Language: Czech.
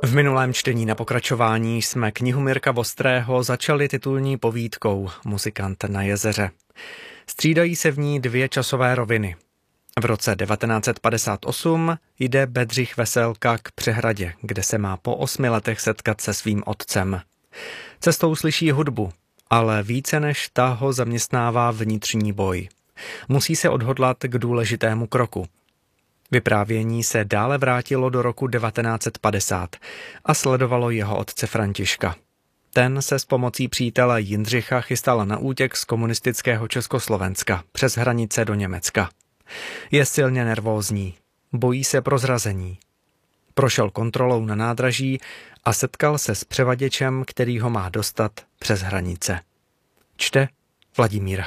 V minulém čtení na pokračování jsme knihu Mirka Vostrého začali titulní povídkou Muzikant na jezeře. Střídají se v ní dvě časové roviny. V roce 1958 jde Bedřich Veselka k přehradě, kde se má po 8 letech setkat se svým otcem. Cestou slyší hudbu, ale více než ta ho zaměstnává vnitřní boj. Musí se odhodlat k důležitému kroku. Vyprávění se dále vrátilo do roku 1950 a sledovalo jeho otce Františka. Ten se s pomocí přítele Jindřicha chystal na útěk z komunistického Československa přes hranice do Německa. Je silně nervózní, bojí se prozrazení. Prošel kontrolou na nádraží a setkal se s převaděčem, který ho má dostat přes hranice. Čte Vladimír